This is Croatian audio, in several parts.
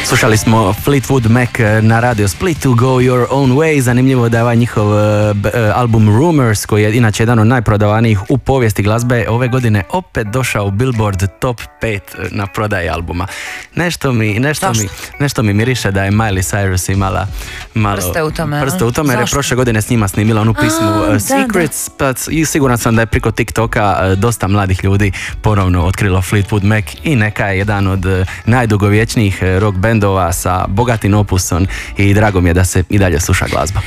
Slušali smo Fleetwood Mac na Radio Splitu, Go Your Own Way. Zanimljivo da je ovaj njihov album Rumors, koji je inače jedan od najprodavanijih u povijesti glazbe, ove godine opet došao u Billboard Top 5 na prodaji albuma. Nešto mi miriše da je Miley Cyrus imala malo prste u tome jer je prošle godine s njima snimila onu pismu Secrets, pa i siguran sam da je preko TikToka dosta mladih ljudi ponovno otkrilo Fleetwood Mac i neka je jedan od najdugovječnijih rock bendova sa bogatim opusom i drago mi je da se i dalje sluša glazba.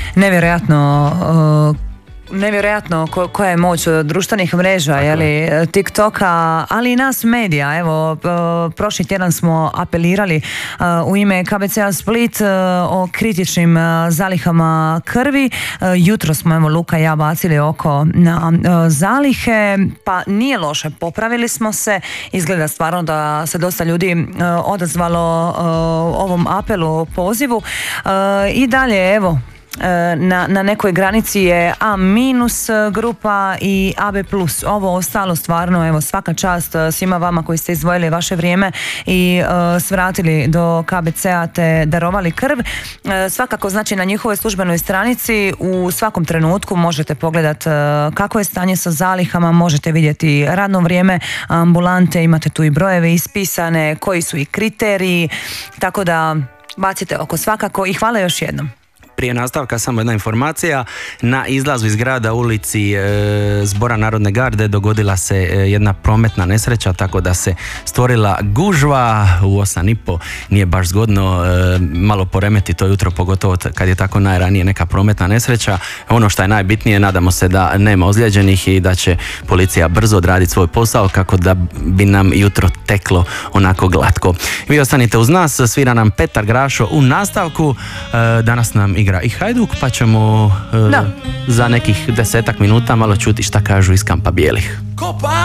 Nevjerojatno koja je moć društvenih mreža, TikToka, ali i nas medija. Evo, prošli tjedan smo apelirali u ime KBC-a Split o kritičnim zalihama krvi. Jutro smo, Luka i ja, bacili oko na zalihe, pa nije loše, popravili smo se. Izgleda stvarno da se dosta ljudi odazvalo ovom apelu, pozivu. I dalje, evo, na nekoj granici je A- grupa i AB+. Ovo ostalo stvarno, evo, svaka čast svima vama koji ste izdvojili vaše vrijeme i svratili do KBC-a te darovali krv. Svakako, znači, na njihovoj službenoj stranici u svakom trenutku možete pogledati kako je stanje sa zalihama, možete vidjeti radno vrijeme ambulante, imate tu i brojeve ispisane, koji su i kriteriji, tako da bacite oko svakako i hvala još jednom. Prije nastavka samo jedna informacija. Na izlazu iz grada ulici Zbora Narodne garde dogodila se jedna prometna nesreća, tako da se stvorila gužva u 8:30. Nije baš zgodno malo poremeti to jutro, pogotovo kad je tako najranije neka prometna nesreća. Ono što je najbitnije, nadamo se da nema ozlijeđenih i da će policija brzo odraditi svoj posao kako da bi nam jutro teklo onako glatko. Vi ostanite uz nas, svira nam Petar Grašo u nastavku. Danas nam igra i Hajduk, pa ćemo za nekih 10 minuta malo čuti šta kažu iz kampa bijelih.